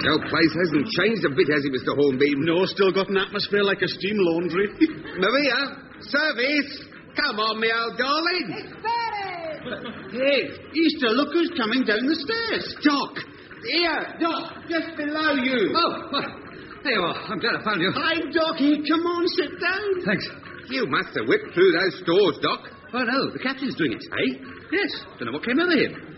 old place hasn't changed a bit, has it, Mr. Hornbeam? No, still got an atmosphere like a steam laundry. Maria, service! Come on, me old darling. Hey, Easter, look who's coming down the stairs. Doc! Here, Doc, just below you. Oh, well, there you are. I'm glad I found you. Hi, Doc. Here, come on, sit down. Thanks. You must have whipped through those stores, Doc. Oh, no, the captain's doing it. Eh? Yes. Don't know what came over him.